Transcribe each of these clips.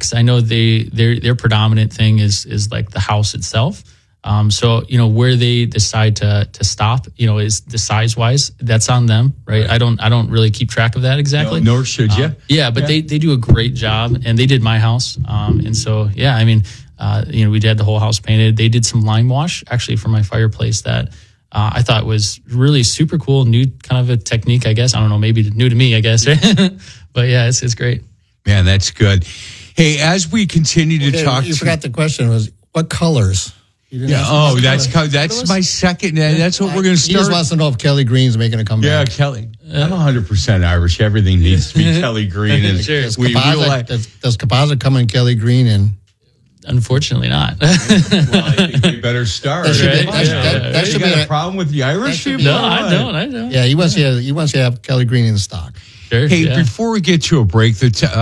stocks. I know their predominant thing is like the house itself. So, where they decide to stop, is the size wise, that's on them, right? I don't really keep track of that exactly. No, nor should you. Yeah, but they do a great job, and they did my house. And so, yeah, I mean, we had the whole house painted. They did some lime wash actually for my fireplace that I thought was really super cool, new kind of a technique, I guess. I don't know, maybe new to me, I guess. But yeah, it's great. Man, that's good. Hey, as we continue to talk, you forgot the question was what colors. Yeah. That's my second. That's what we're going to start. He just wants to know if Kelly Green's making a comeback. Yeah, Kelly. I'm 100% Irish. Everything needs to be Kelly Green. And sure. Does Composite come in Kelly Green? And unfortunately not. Well, I think we better start. That should be a problem with the Irish people. No, I don't. Yeah, he wants to have Kelly Green in stock. Sure, hey, before we get to a break,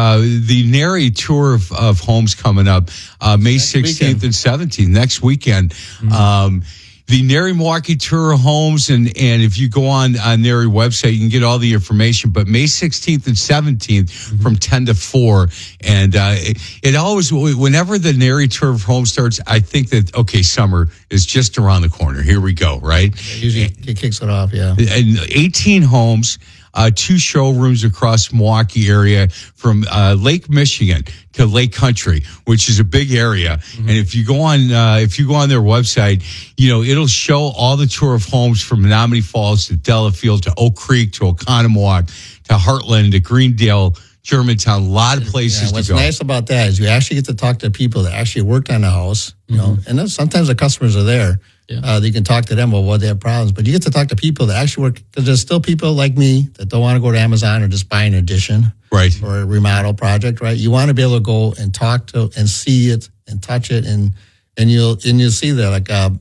the NARI tour of homes coming up May 16th and 17th, next weekend. Mm-hmm. The NARI Milwaukee tour of homes, and if you go on NARI website, you can get all the information. But May 16th and 17th from 10 to 4. And it always, whenever the NARI tour of homes starts, I think that, okay, summer is just around the corner. Here we go, right? Yeah, usually it kicks it off, yeah. And 18 homes. 2 showrooms across Milwaukee area from Lake Michigan to Lake Country, which is a big area. Mm-hmm. And if you go on their website, it'll show all the tour of homes from Menominee Falls to Delafield to Oak Creek to Oconomowoc to Heartland to Greendale, Germantown, a lot of places to go. What's nice about that is you actually get to talk to people that actually worked on the house, and then sometimes the customers are there. Yeah. You can talk to them about what they have problems, but you get to talk to people that actually work, because there's still people like me that don't want to go to Amazon or just buy an addition, right, or a remodel project, right? You want to be able to go and talk to and see it and touch it, and you'll see that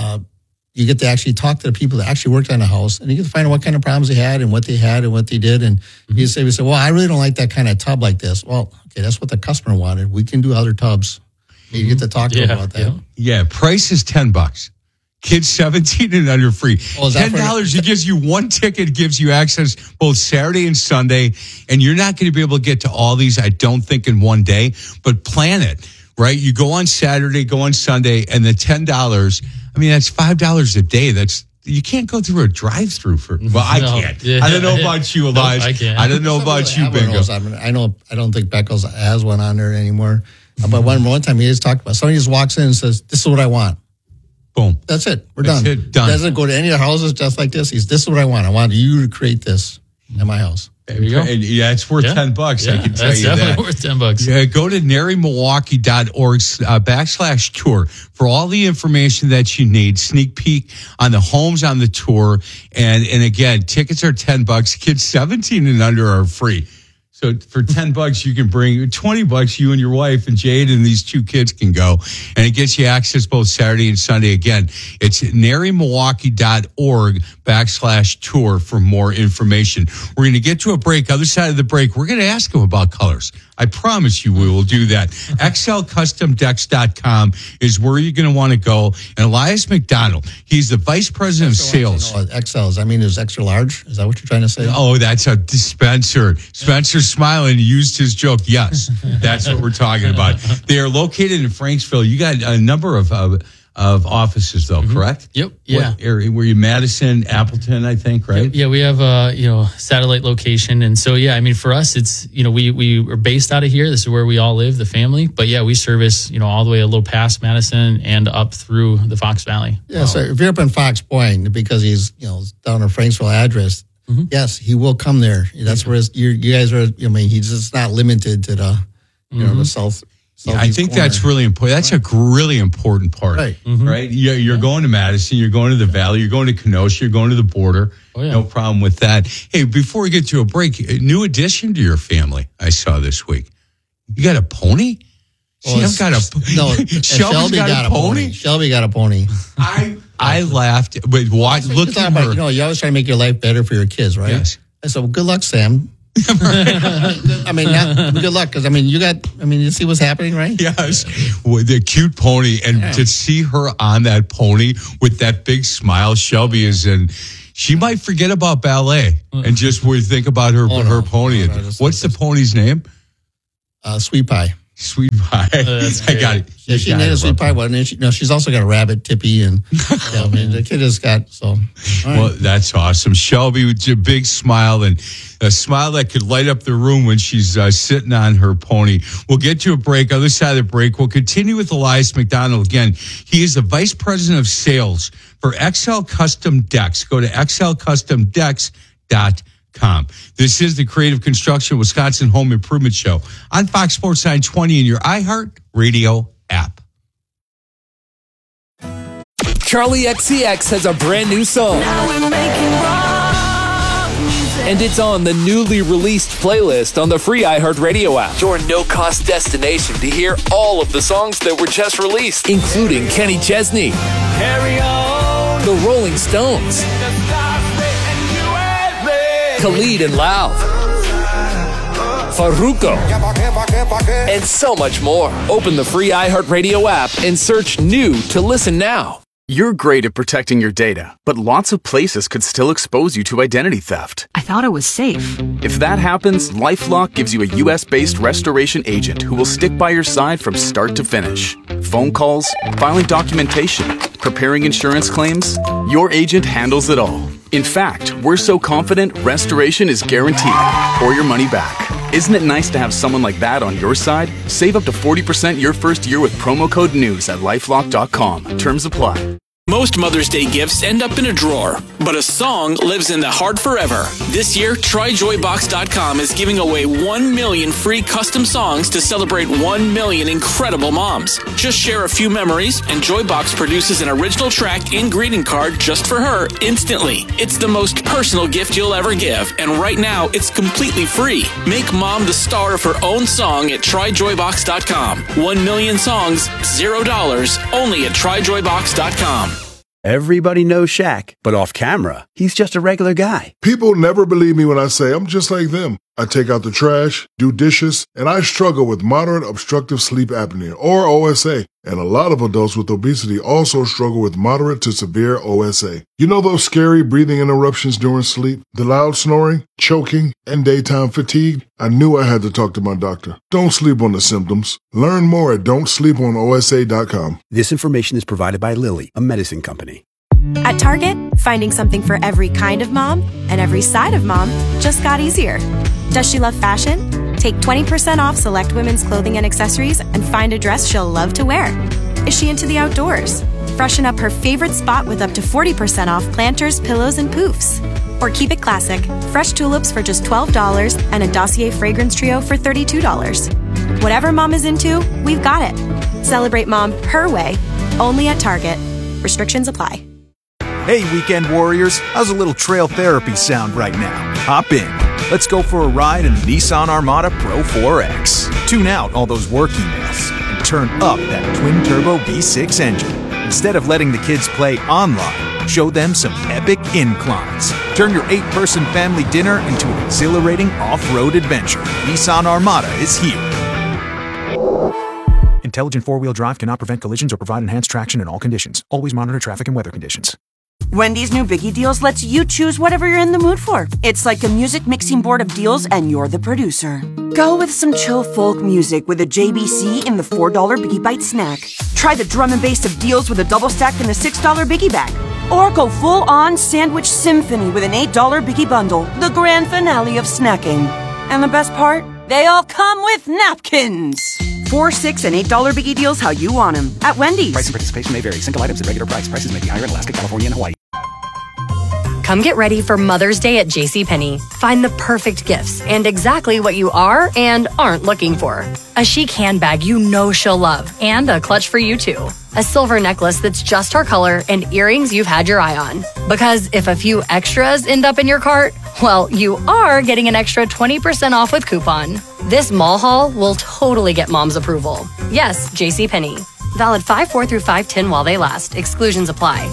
you get to actually talk to the people that actually worked on the house, and you get to find out what kind of problems they had and what they did, and we say, well, I really don't like that kind of tub like this. Well, okay, that's what the customer wanted. We can do other tubs. You get to talk to them about that. Yeah, price is $10. Kids 17 and under free. $10. It gives you one ticket, gives you access both Saturday and Sunday, and you're not going to be able to get to all these, I don't think, in one day, but plan it, right? You go on Saturday, go on Sunday, and the $10, I mean, that's $5 a day. You can't go through a drive-through for. Well, I can't. Yeah, I don't know about you, Elijah. I can't. I don't know about you, Bingo. I don't think Beckles has one on there anymore. But one time he just talked about somebody just walks in and says, "This is what I want." Boom. That's it. We're done. Done. Doesn't go to any of the houses just like this. This is what I want. I want you to create this in my house. There you go. And it's worth $10. I can tell you that. It's definitely worth $10. Yeah, go to NARIMilwaukee.org/tour for all the information that you need. Sneak peek on the homes on the tour. And again, tickets are $10. Kids 17 and under are free. So for $10, you can bring $20. You and your wife and Jade and these 2 kids can go, and it gets you access both Saturday and Sunday. Again, it's NARIMilwaukee.org/tour for more information. We're going to get to a break. Other side of the break, we're going to ask them about colors. I promise you we will do that. XLCustomDecks.com is where you're going to want to go. And Elias McDonald, he's the Vice President of Sales. XLs, I mean, is extra large? Is that what you're trying to say? Oh, that's a Spencer. Spencer's smiling, used his joke. Yes, that's what we're talking about. They are located in Franksville. You got a number of offices, though, correct? Yep. Yeah. What area were you? Madison, Appleton, I think, right? Yep. Yeah, we have a satellite location, and so I mean, for us, it's we are based out of here. This is where we all live, the family. But yeah, we service all the way a little past Madison and up through the Fox Valley. Yeah. So if you're up in Fox Point, because he's down in Franksville address, yes, he will come there. That's where you guys are. I mean, he's just not limited to the the south. Yeah, I think that's really important. That's a really important part, right? Right? You're going to Madison, you're going to the Valley, you're going to Kenosha, you're going to the border. Oh, yeah. No problem with that. Hey, before we get to a break, a new addition to your family I saw this week. You got a pony? Shelby got a pony. Shelby got a pony. I lauged, but look at her. You always try to make your life better for your kids, right? Yes. I said, well, good luck, Sam. I mean, good luck, because you see what's happening, right? Yes, with the cute pony, and to see her on that pony with that big smile, Shelby is in. She might forget about ballet and just would think about her pony. What's the pony's name? Sweet Pie. Sweet pie. I got it. Yeah, she named a sweet pie one, and she's also got a rabbit, Tippy, and I mean, the kid has got so. Right. Well, that's awesome, Shelby, with your big smile and a smile that could light up the room when she's sitting on her pony. We'll get to a break. Other side of the break, we'll continue with Elias McDonald again. He is the vice president of sales for XL Custom Decks. Go to xlcustomdecks.com. This is the Creative Construction Wisconsin Home Improvement Show on Fox Sports 920 and your iHeart Radio app. Charlie XCX has a brand new song. And it's on the newly released playlist on the free iHeart Radio app. Your no-cost destination to hear all of the songs that were just released, including Kenny Chesney, The Rolling Stones, Khalid and Lauv, Farruko, and so much more. Open the free iHeartRadio app and search New to listen now. You're great at protecting your data, but lots of places could still expose you to identity theft. I thought it was safe. If that happens, LifeLock gives you a U.S.-based restoration agent who will stick by your side from start to finish. Phone calls, filing documentation, preparing insurance claims, your agent handles it all. In fact, we're so confident restoration is guaranteed or your money back. Isn't it nice to have someone like that on your side? Save up to 40% your first year with promo code NEWS at LifeLock.com. Terms apply. Most Mother's Day gifts end up in a drawer, but a song lives in the heart forever. This year, TryJoyBox.com is giving away 1 million free custom songs to celebrate 1 million incredible moms. Just share a few memories, and Joybox produces an original track and greeting card just for her instantly. It's the most personal gift you'll ever give, and right now, it's completely free. Make mom the star of her own song at TryJoyBox.com. 1 million songs, $0, only at TryJoyBox.com. Everybody knows Shaq, but off camera, he's just a regular guy. People never believe me when I say I'm just like them. I take out the trash, do dishes, and I struggle with moderate obstructive sleep apnea, or OSA. And a lot of adults with obesity also struggle with moderate to severe OSA. You know those scary breathing interruptions during sleep, the loud snoring, choking, and daytime fatigue? I knew I had to talk to my doctor. Don't sleep on the symptoms. Learn more at don'tsleeponosa.com. This information is provided by Lilly, a medicine company. At Target, finding something for every kind of mom and every side of mom just got easier. Does she love fashion? Take 20% off select women's clothing and accessories and find a dress she'll love to wear. Is she into the outdoors? Freshen up her favorite spot with up to 40% off planters, pillows, and poofs. Or keep it classic, fresh tulips for just $12 and a Dossier fragrance trio for $32. Whatever mom is into, we've got it. Celebrate mom her way, only at Target. Restrictions apply. Hey, weekend warriors, how's a little trail therapy sound right now? Hop in. Let's go for a ride in the Nissan Armada Pro 4X. Tune out all those work emails and turn up that twin-turbo V6 engine. Instead of letting the kids play online, show them some epic inclines. Turn your 8-person family dinner into an exhilarating off-road adventure. Nissan Armada is here. Intelligent four-wheel drive cannot prevent collisions or provide enhanced traction in all conditions. Always monitor traffic and weather conditions. Wendy's new Biggie Deals lets you choose whatever you're in the mood for. It's like a music mixing board of deals, and you're the producer. Go with some chill folk music with a JBC in the $4 Biggie Bite snack. Try the drum and bass of deals with a double stack in the $6 Biggie Bag. Or go full-on sandwich symphony with an $8 Biggie Bundle, the grand finale of snacking. And the best part? They all come with napkins. $4, $6, and $8 Biggie Deals how you want them at Wendy's. Price and participation may vary. Single items at regular price. Prices may be higher in Alaska, California, and Hawaii. Come get ready for Mother's Day at JCPenney. Find the perfect gifts and exactly what you are and aren't looking for. A chic handbag you know she'll love and a clutch for you too. A silver necklace that's just her color and earrings you've had your eye on. Because if a few extras end up in your cart, well, you are getting an extra 20% off with coupon. This mall haul will totally get mom's approval. Yes, JCPenney. Valid 5/4 through 5/10 while they last. Exclusions apply.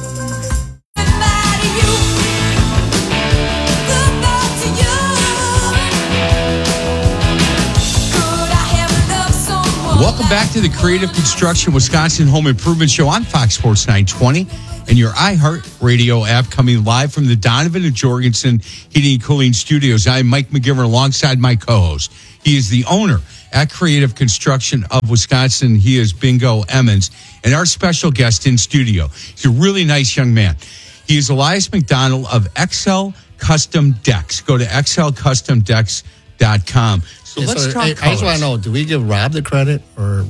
Welcome back to the Creative Construction Wisconsin Home Improvement Show on Fox Sports 920 and your iHeart Radio app, coming live from the Donovan and Jorgensen Heating and Cooling Studios. I'm Mike McGivern alongside my co-host. He is the owner at Creative Construction of Wisconsin. He is Bingo Emmons, and our special guest in studio. He's a really nice young man. He is Elias McDonald of XL Custom Decks. Go to xlcustomdecks.com. So let's talk I just want to know, do we give Rob the credit or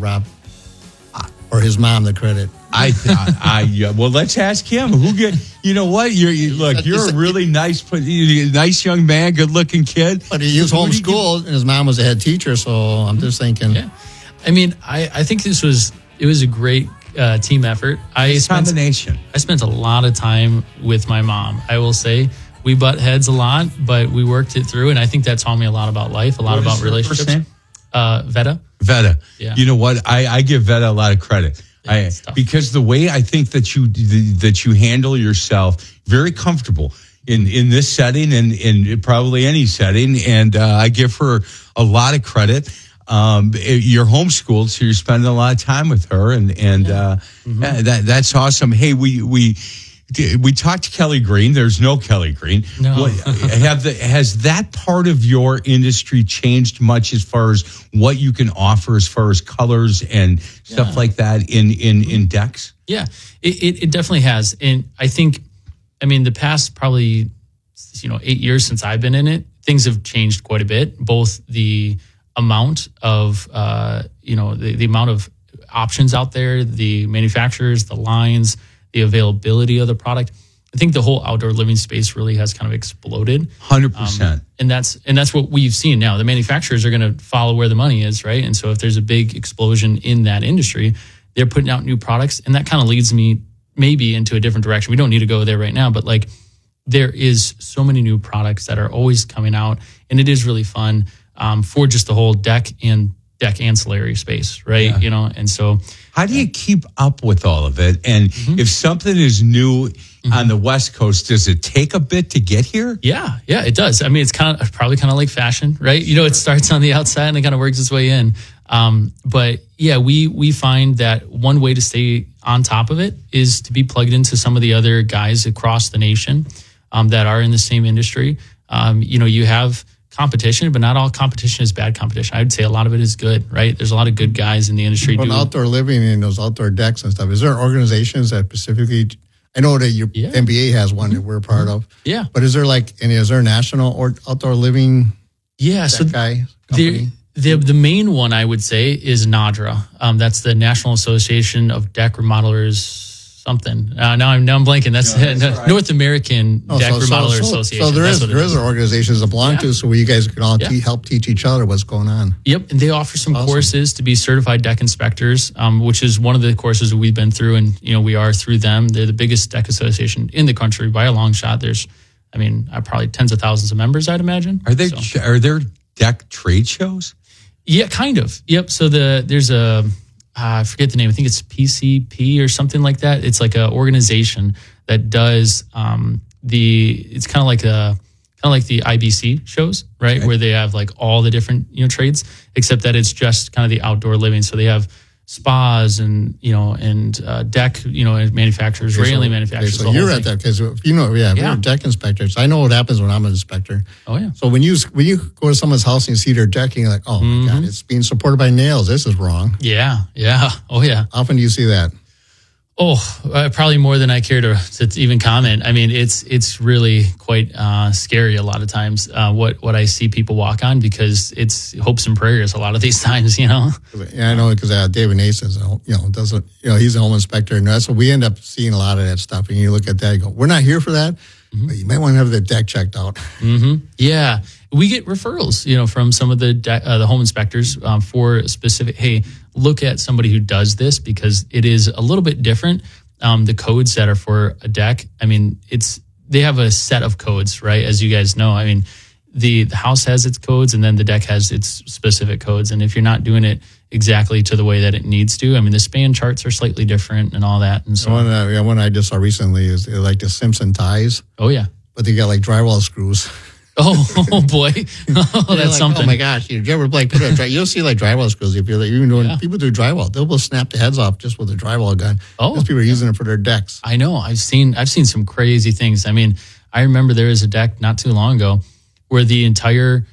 or his mom the credit? Well, let's ask him. You know what? You're a really nice young man, good looking kid. But he was homeschooled, and his mom was a head teacher. So I'm just thinking. Yeah, I mean, I think it was a great team effort. I spent a lot of time with my mom. I will say we butt heads a lot, but we worked it through, and I think that taught me a lot about life, a lot about relationships. Veta. Yeah. You know what? I give Veta a lot of credit. Because the way I think that you handle yourself, very comfortable in this setting and in probably any setting, and I give her a lot of credit. You're homeschooled, so you're spending a lot of time with her, and that's awesome. Hey, we talked to Kelly Green. There's no Kelly Green. No. Has that part of your industry changed much as far as what you can offer as far as colors and stuff like that in decks? Yeah, it definitely has. And I think, the past probably 8 years since I've been in it, things have changed quite a bit. Both the amount of the amount of options out there, the manufacturers, the lines, the availability of the product. I think the whole outdoor living space really has kind of exploded. 100%. And that's what we've seen now. The manufacturers are going to follow where the money is, right? And so if there's a big explosion in that industry, they're putting out new products, and that kind of leads me maybe into a different direction. We don't need to go there right now, but there is so many new products that are always coming out, and it is really fun for just the whole deck ancillary space, right? Yeah. And so how do you keep up with all of it? And if something is new on the West Coast, does it take a bit to get here? Yeah, it does. It's probably kind of like fashion, right? It starts on the outside and it kind of works its way in. But yeah, we find that one way to stay on top of it is to be plugged into some of the other guys across the nation that are in the same industry. You have competition, but not all competition is bad competition. I'd say a lot of it is good, right? There's a lot of good guys in the industry. On outdoor living and those outdoor decks and stuff, is there organizations that specifically, I know that your NBA has one that we're a part of. Yeah. But is there is there a national or outdoor living guy company? The main one I would say is NADRA. That's the National Association of Deck Remodelers something. Now I'm blanking. That's right. North American Deck Remodeler Association. So there is an organization that belong to, so you guys can all help teach each other what's going on. Yep, and they offer some courses to be certified deck inspectors, which is one of the courses that we've been through, and we are through them. They're the biggest deck association in the country by a long shot. There's, probably tens of thousands of members, I'd imagine. Are there deck trade shows? Yeah, kind of. Yep. So there's I forget the name. I think it's PCP or something like that. It's like an organization that does it's kind of like the IBC shows, right? Okay. Where they have all the different trades, except that it's just kind of the outdoor living. So they have spas and deck manufacturers, railing manufacturers. So you're at that because we're deck inspectors. I know what happens when I'm an inspector. Oh yeah. So when you go to someone's house and you see their decking, you're like, oh my God, it's being supported by nails. This is wrong. Yeah. Oh yeah. How often do you see that? Oh, probably more than I care to even comment. It's really quite scary a lot of times what I see people walk on, because it's hopes and prayers a lot of these times, Yeah, I know, because David Nason's, he's a home inspector, and that's what we end up seeing a lot of that stuff. And you look at that, you go, we're not here for that, but you might want to have the deck checked out. Yeah, we get referrals, from some of the home inspectors for specific. Hey, look at somebody who does this, because it is a little bit different. The codes that are for a deck, they have a set of codes, right? As you guys know, the house has its codes, and then the deck has its specific codes. And if you're not doing it exactly to the way that it needs to, the span charts are slightly different and all that. And so one I just saw recently is they're like the Simpson ties. Oh yeah, but they got drywall screws. Oh boy, that's something. Oh my gosh, you ever put you'll see drywall screws. If you're even doing people do drywall, they'll snap the heads off just with a drywall gun. Oh, people are using it for their decks. I know. I've seen some crazy things. I remember there was a deck not too long ago where the entire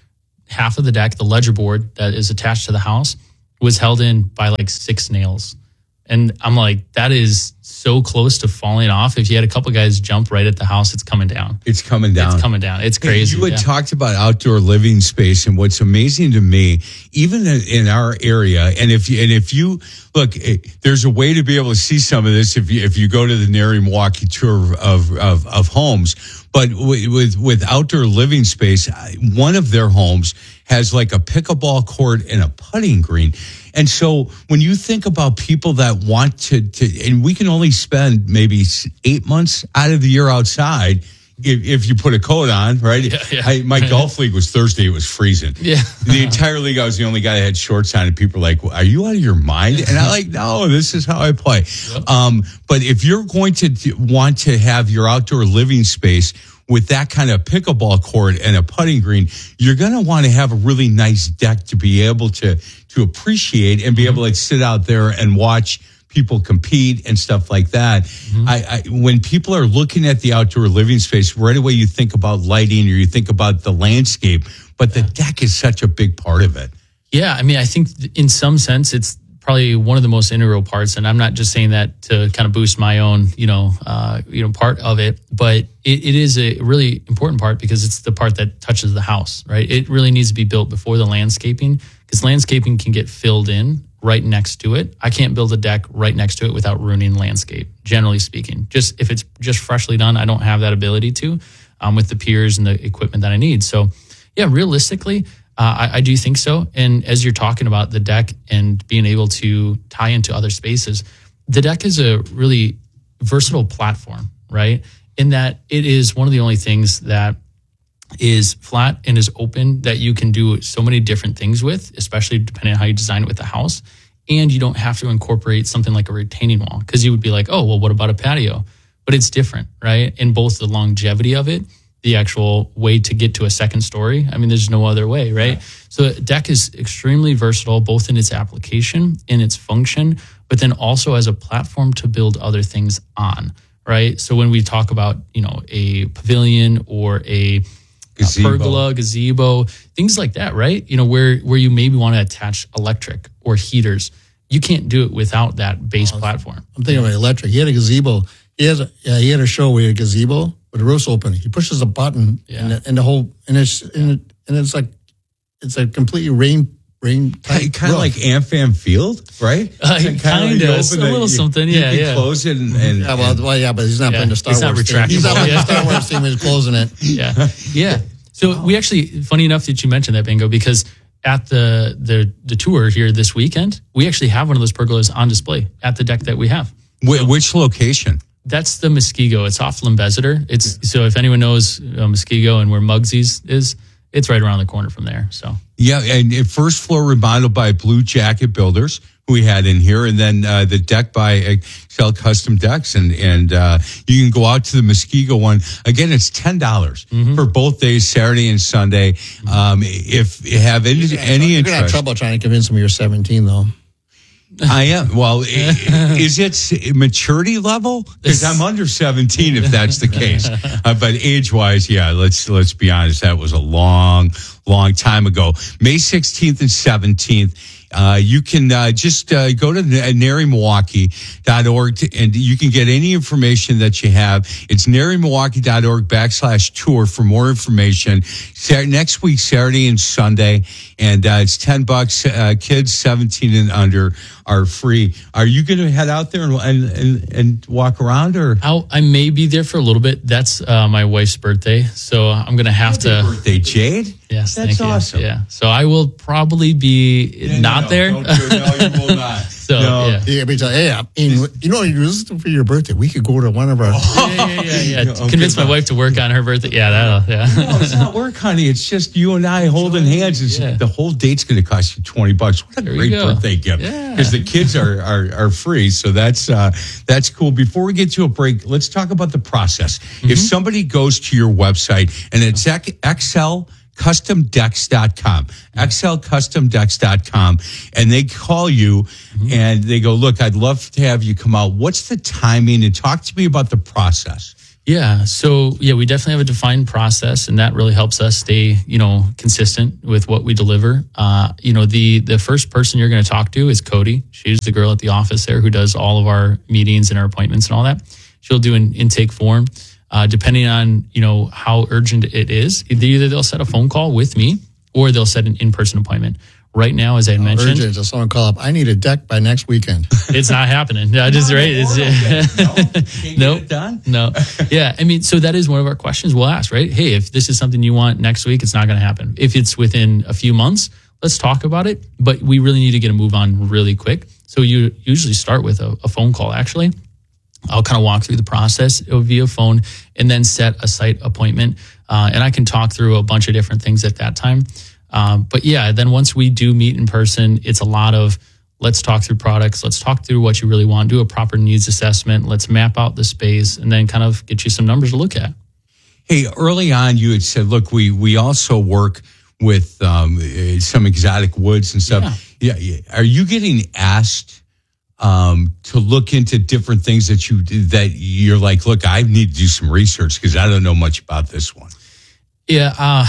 half of the deck, the ledger board that is attached to the house, was held in by like 6 nails. And I'm like, that is so close to falling off. If you had a couple guys jump right at the house, it's coming down. It's coming down. It's coming down. It's crazy. You had talked about outdoor living space, and what's amazing to me, even in our area, and if you look, there's a way to be able to see some of this if you go to the NARI Milwaukee tour of homes. But with outdoor living space, one of their homes has like a pickleball court and a putting green. And so when you think about people that want to, and we can only spend maybe 8 months out of the year outside if you put a coat on, right? Yeah. My golf league was Thursday. It was freezing. Yeah. The entire league, I was the only guy that had shorts on, and people were like, are you out of your mind? And I'm like, no, this is how I play. Yep. But if you're going to want to have your outdoor living space with that kind of pickleball court and a putting green, you're going to want to have a really nice deck to be able to appreciate and be able to sit out there and watch people compete and stuff like that. When people are looking at the outdoor living space, right away you think about lighting or you think about the landscape, but the deck is such a big part of it. Yeah, I mean, I think in some sense it's probably one of the most integral parts, and I'm not just saying that to kind of boost my own, part of it, but it is a really important part because it's the part that touches the house, right? It really needs to be built before the landscaping, because landscaping can get filled in right next to it. I can't build a deck right next to it without ruining landscape, generally speaking. Just if it's just freshly done, I don't have that ability to with the piers and the equipment that I need. So yeah, realistically, I do think so. And as you're talking about the deck and being able to tie into other spaces, the deck is a really versatile platform, right? In that it is one of the only things that is flat and is open that you can do so many different things with, especially depending on how you design it with the house. And you don't have to incorporate something like a retaining wall, because you would be like, oh, well, what about a patio? But it's different, right? In both the longevity of it, the actual way to get to a second story. I mean, there's no other way, right? Yeah. So a deck is extremely versatile, both in its application, in its function, but then also as a platform to build other things on, right? So when we talk about, a pavilion or a pergola, gazebo, things like that, right? Where you maybe want to attach electric or heaters, you can't do it without that base platform. I'm thinking about electric. He had a gazebo. He had a show where he had a gazebo with the roof's open. He pushes a button, and it's a completely rain kind of like Amfam Field, right? Kind of a little something, yeah. You close it and but he's not playing the Star Wars. He's not retractable. He's not playing the Star Wars team when he's closing it. Yeah. So we actually, funny enough that you mentioned that, Bingo, because at the tour here this weekend, we actually have one of those pergolas on display at the deck that we have. Which location? That's the Muskego. It's off Limbeseter. So if anyone knows Muskego and where Mugsy's is, it's right around the corner from there. So yeah, and first floor remodeled by Blue Jacket Builders, who we had in here, and then the deck by Excel Custom Decks, and you can go out to the Muskego one. Again, it's $10 for both days, Saturday and Sunday. If you have any interest, you're gonna have trouble trying to convince them you're 17 though. I am. Well, is it maturity level? Because I'm under 17, if that's the case. But age-wise, yeah, let's be honest, that was a long time ago. May 16th and 17th. You can just go to NARIMilwaukee.org and you can get any information that you have. It's NARIMilwaukee.org/tour for more information. Next week, Saturday and Sunday, and it's $10. Kids 17 and under are free. Are you going to head out there and walk around, or? I may be there for a little bit. That's my wife's birthday, so I'm going to have to. Happy birthday, Jade. Yes, that's awesome. Yeah, so I will probably be not there. Don't do it. No, you will not. You know, you listen for your birthday. We could go to one of our. Convince my wife to work on her birthday. No, it's not work, honey. It's just you and I holding hands. The whole date's going to cost you $20. What a great birthday gift! Because the kids are free, so that's cool. Before we get to a break, let's talk about the process. If somebody goes to your website and it's XLCustomDecks.com, XLCustomDecks.com, and they call you and they go, look, I'd love to have you come out. What's the timing? And talk to me about the process. Yeah. So we definitely have a defined process, and that really helps us stay, consistent with what we deliver. The first person you're going to talk to is Cody. She's the girl at the office there who does all of our meetings and our appointments and all that. She'll do an intake form, depending on, how urgent it is. Either they'll set a phone call with me or they'll set an in-person appointment. Right now, as I mentioned, urgent. So someone call up. I need a deck by next weekend. It's not happening. No, just right. Nope. Done. No. Yeah. I mean, so that is one of our questions we'll ask, right? Hey, if this is something you want next week, it's not going to happen. If it's within a few months, let's talk about it. But we really need to get a move on really quick. So you usually start with a phone call. Actually, I'll kind of walk through the process via phone and then set a site appointment. And I can talk through a bunch of different things at that time. But then once we do meet in person, it's a lot of let's talk through products. Let's talk through what you really want. Do a proper needs assessment. Let's map out the space and then kind of get you some numbers to look at. Hey, early on, you had said, look, we also work with some exotic woods and stuff. Yeah. Are you getting asked to look into different things that you're like, look, I need to do some research because I don't know much about this one? Yeah,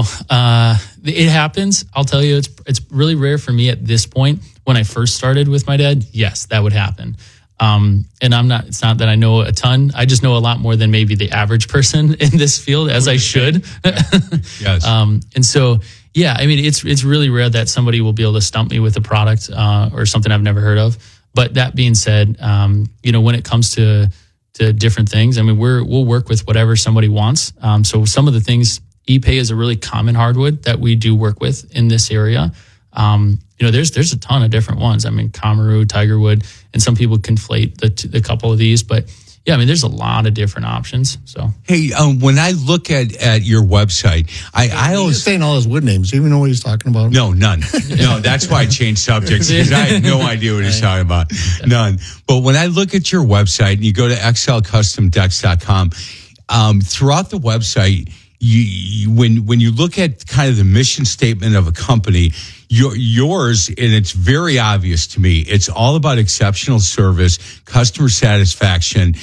it happens. I'll tell you, it's really rare for me at this point. When I first started with my dad, yes, that would happen. And it's not that I know a ton. I just know a lot more than maybe the average person in this field, as I should. Yes. And so, I mean, it's really rare that somebody will be able to stump me with a product or something I've never heard of. But that being said, when it comes to different things, I mean, we'll work with whatever somebody wants. So some of the things, Ipe is a really common hardwood that we do work with in this area. There's a ton of different ones. I mean, Kamaru, Tigerwood, and some people conflate the couple of these, but I mean, there's a lot of different options. So, hey, when I look at your website, I always saying all his wood names. Do you even know what he's talking about? No, none. No, that's why I changed subjects because I had no idea what he's talking about. None. But when I look at your website and you go to xlcustomdecks.com, throughout the website, when you look at kind of the mission statement of a company, yours, and it's very obvious to me, it's all about exceptional service, customer satisfaction,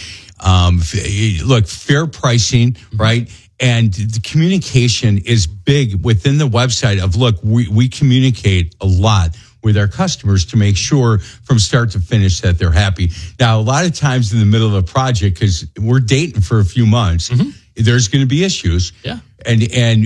fair pricing, right? And the communication is big within the website of, look, we communicate a lot with our customers to make sure from start to finish that they're happy. Now, a lot of times in the middle of a project, because we're dating for a few months, there's going to be issues. Yeah. And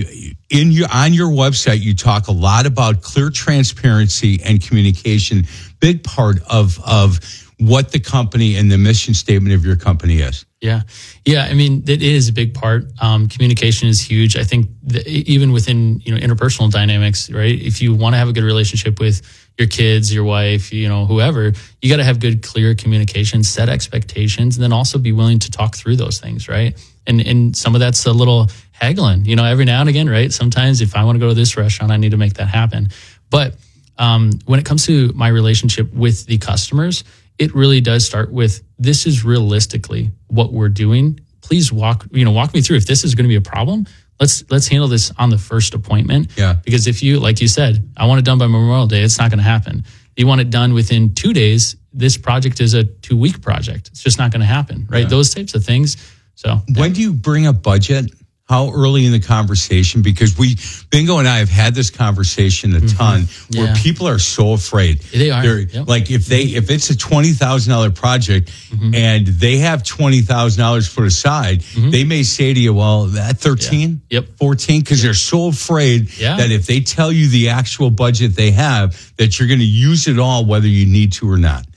on your website, you talk a lot about clear transparency and communication, big part of what the company and the mission statement of your company is. Yeah. I mean, it is a big part. Communication is huge. I think even within, interpersonal dynamics, right? If you want to have a good relationship with your kids, your wife, whoever, you got to have good, clear communication, set expectations, and then also be willing to talk through those things, right? And some of that's a little haggling, every now and again, right? Sometimes if I want to go to this restaurant, I need to make that happen. But when it comes to my relationship with the customers, it really does start with, this is realistically what we're doing. Please walk me through. If this is going to be a problem, let's handle this on the first appointment. Yeah. Because if you, like you said, I want it done by Memorial Day, it's not going to happen. You want it done within 2 days, this project is a 2-week project. It's just not going to happen, right? Yeah. Those types of things. So when do you bring up budget? How early in the conversation? Because Bingo and I have had this conversation a ton where people are so afraid. They are. Like if it's a $20,000 project and they have $20,000 put aside, they may say to you, well, that 13, 14, because they're so afraid that if they tell you the actual budget they have, that you're going to use it all, whether you need to or not.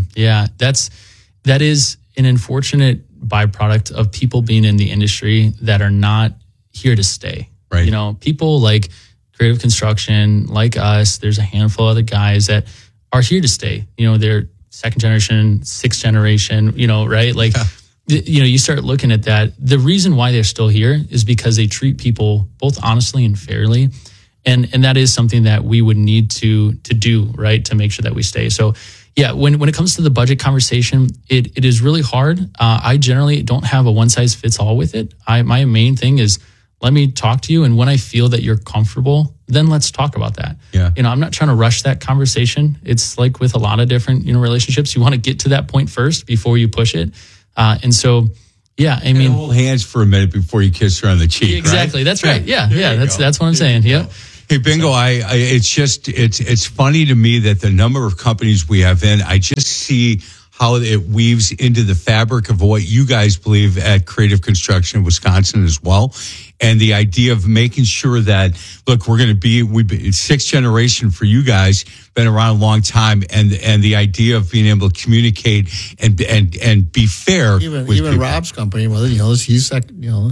That is an unfortunate byproduct of people being in the industry that are not here to stay. Right. People like Creative Construction, like us, there's a handful of other guys that are here to stay. They're second generation, sixth generation, right? Like, you start looking at that. The reason why they're still here is because they treat people both honestly and fairly. And that is something that we would need to do, right, to make sure that we stay. So, when it comes to the budget conversation, it is really hard. I generally don't have a one-size-fits-all with it. My main thing is, let me talk to you, and when I feel that you're comfortable, then let's talk about that. Yeah. I'm not trying to rush that conversation. It's like with a lot of different, relationships, you want to get to that point first before you push it. And so, Yeah, I mean, hold hands for a minute before you kiss her on the cheek. Exactly. Right? That's right. Yeah. That's what I'm saying. Yep. Hey, Bingo, it's funny to me that the number of companies we have in, I just see how it weaves into the fabric of what you guys believe at Creative Construction Wisconsin as well. And the idea of making sure that, look, we've been sixth generation for you guys, been around a long time. And the idea of being able to communicate and be fair. Even Rob's company, well, he's like,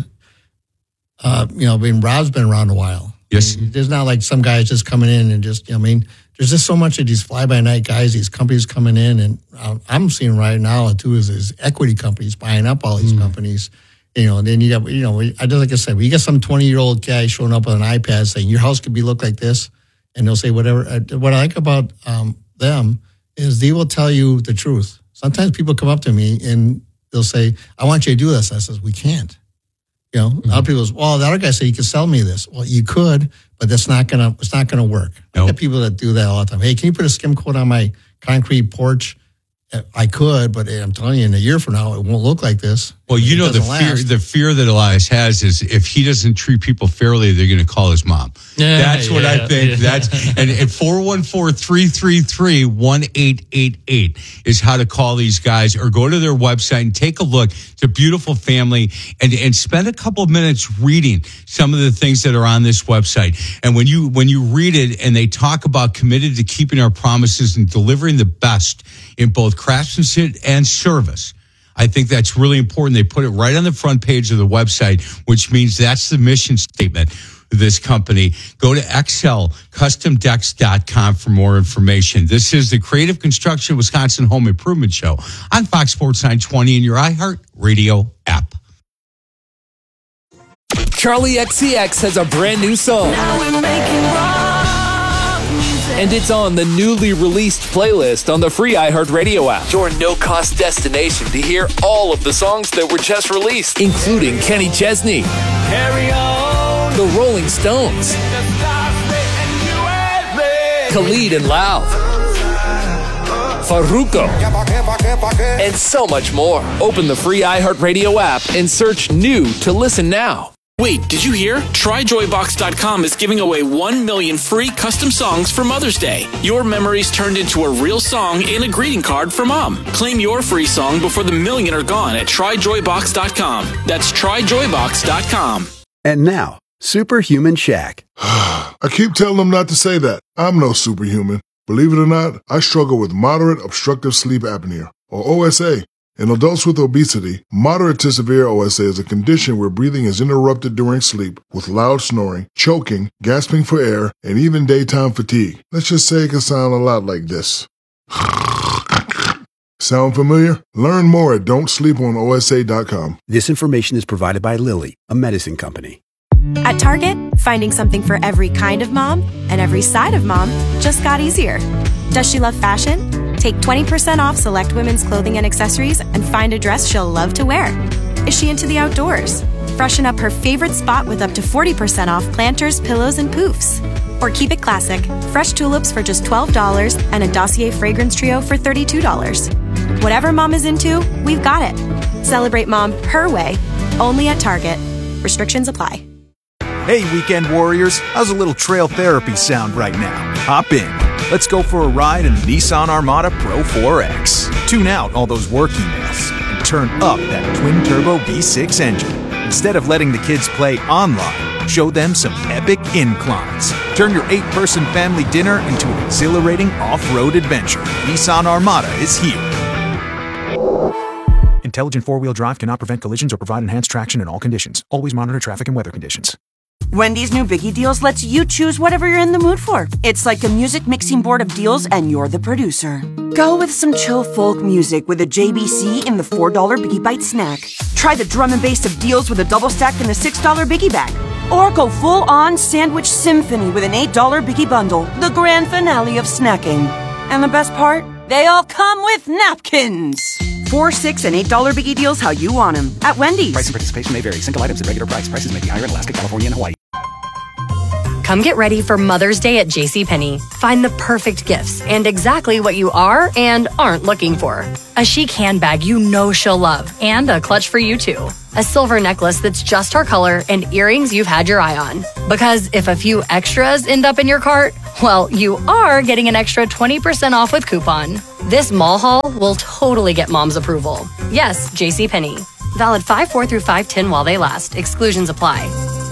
Rob's been around a while. Yes. There's not like some guys just coming in and just, there's just so much of these fly-by-night guys, these companies coming in, and I'm seeing right now too is equity companies buying up all these companies. And then you got, like I said, we get some 20-year-old guy showing up with an iPad saying your house could look like this, and they'll say whatever. What I like about them is they will tell you the truth. Sometimes people come up to me and they'll say, "I want you to do this." I says, "We can't." A lot of people say, "Well, the other guy said you could sell me this." Well, you could, but it's not gonna work. I get people that do that all the time. Hey, can you put a skim coat on my concrete porch? I could, but I'm telling you, in a year from now, it won't look like this. Well, the fear that Elias has is if he doesn't treat people fairly, they're going to call his mom. That's what I think. Yeah. And 414-333-1888 is how to call these guys, or go to their website and take a look. It's a beautiful family, and spend a couple of minutes reading some of the things that are on this website. And when you read it, and they talk about committed to keeping our promises and delivering the best in both craftsmanship and service, I think that's really important. They put it right on the front page of the website, which means that's the mission statement of this company. Go to excelcustomdecks.com for more information. This is the Creative Construction Wisconsin Home Improvement Show on Fox Sports 920 and your iHeart Radio app. Charlie XCX has a brand new song. And it's on the newly released playlist on the free iHeart Radio app. Your no-cost destination to hear all of the songs that were just released, including Kenny Chesney, Carry On, The Rolling Stones, Khalid and Lauv, Farruko, and so much more. Open the free iHeart Radio app and search new to listen now. Wait, did you hear? TryJoyBox.com is giving away 1 million free custom songs for Mother's Day. Your memories turned into a real song and a greeting card for Mom. Claim your free song before the million are gone at TryJoyBox.com. That's TryJoyBox.com. And now, Superhuman Shaq. I keep telling them not to say that. I'm no superhuman. Believe it or not, I struggle with moderate obstructive sleep apnea, or OSA. In adults with obesity, moderate to severe OSA is a condition where breathing is interrupted during sleep with loud snoring, choking, gasping for air, and even daytime fatigue. Let's just say it can sound a lot like this. Sound familiar? Learn more at don'tsleeponosa.com. This information is provided by Lilly, a medicine company. At Target, finding something for every kind of mom and every side of mom just got easier. Does she love fashion? Take 20% off select women's clothing and accessories and find a dress she'll love to wear. Is she into the outdoors? Freshen up her favorite spot with up to 40% off planters, pillows, and poofs. Or keep it classic, fresh tulips for just $12 and a Dossier fragrance trio for $32. Whatever mom is into, we've got it. Celebrate mom her way, only at Target. Restrictions apply. Hey, weekend warriors, how's a little trail therapy sound right now? Hop in. Let's go for a ride in the Nissan Armada Pro 4X. Tune out all those work emails and turn up that twin-turbo V6 engine. Instead of letting the kids play online, show them some epic inclines. Turn your 8-person family dinner into an exhilarating off-road adventure. Nissan Armada is here. Intelligent four-wheel drive cannot prevent collisions or provide enhanced traction in all conditions. Always monitor traffic and weather conditions. Wendy's new Biggie Deals lets you choose whatever you're in the mood for. It's like a music mixing board of deals, and you're the producer. Go with some chill folk music with a JBC in the $4 Biggie Bite snack. Try the drum and bass of deals with a double stack in the $6 Biggie bag. Or go full-on sandwich symphony with an $8 Biggie bundle, the grand finale of snacking. And the best part? They all come with napkins. $4, $6, and $8 Biggie Deals how you want them at Wendy's. Price and participation may vary. Single items at regular price. Prices may be higher in Alaska, California, and Hawaii. Come get ready for Mother's Day at JCPenney. Find the perfect gifts and exactly what you are and aren't looking for. A chic handbag you know she'll love and a clutch for you too. A silver necklace that's just her color and earrings you've had your eye on. Because if a few extras end up in your cart, well, you are getting an extra 20% off with coupon. This mall haul will totally get mom's approval. Yes, JCPenney. Valid 5/4 through 5/10 while they last. Exclusions apply.